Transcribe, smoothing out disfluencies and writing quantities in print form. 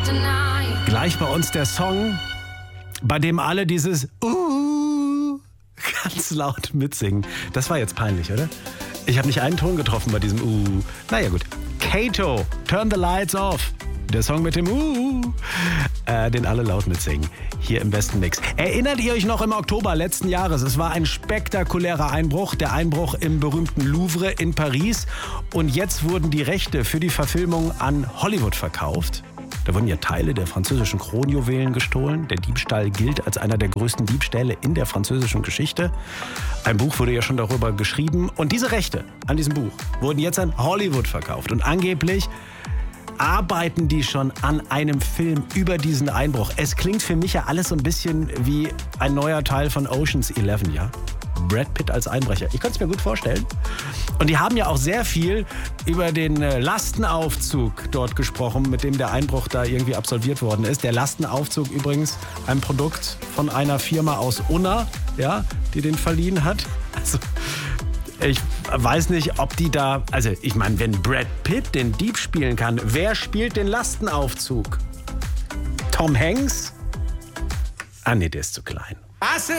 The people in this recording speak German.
Gleich bei uns der Song, bei dem alle dieses ganz laut mitsingen. Das war jetzt peinlich, oder? Ich habe nicht einen Ton getroffen bei diesem Naja gut. Kato, Turn the Lights Off. Der Song mit dem den alle laut mitsingen. Hier im besten Mix. Erinnert ihr euch noch im Oktober letzten Jahres? Es war ein spektakulärer Einbruch. Der Einbruch im berühmten Louvre in Paris. Und jetzt wurden die Rechte für die Verfilmung an Hollywood verkauft. Da wurden ja Teile der französischen Kronjuwelen gestohlen. Der Diebstahl gilt als einer der größten Diebstähle in der französischen Geschichte. Ein Buch wurde ja schon darüber geschrieben. Und diese Rechte an diesem Buch wurden jetzt an Hollywood verkauft. Und angeblich arbeiten die schon an einem Film über diesen Einbruch. Es klingt für mich ja alles so ein bisschen wie ein neuer Teil von Ocean's 11, ja? Brad Pitt als Einbrecher. Ich kann es mir gut vorstellen. Und die haben ja auch sehr viel über den Lastenaufzug dort gesprochen, mit dem der Einbruch da irgendwie absolviert worden ist. Der Lastenaufzug übrigens ein Produkt von einer Firma aus Unna, ja, die den verliehen hat. Also ich weiß nicht, ob die da... Also ich meine, wenn Brad Pitt den Dieb spielen kann, wer spielt den Lastenaufzug? Tom Hanks? Ah nee, der ist zu klein.